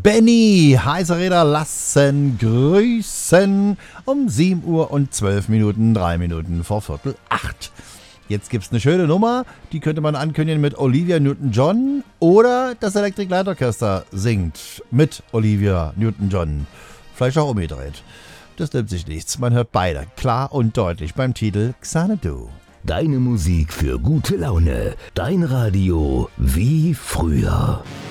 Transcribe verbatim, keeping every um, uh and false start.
Benny, heiße Räder lassen grüßen. Um sieben Uhr und zwölf Minuten, drei Minuten vor Viertel acht. Jetzt gibt's eine schöne Nummer, die könnte man ankündigen mit Olivia Newton-John oder das Electric Light Orchestra singt mit Olivia Newton-John. Vielleicht auch umgedreht. Das nimmt sich nichts. Man hört beide klar und deutlich beim Titel Xanadu. Deine Musik für gute Laune. Dein Radio wie früher.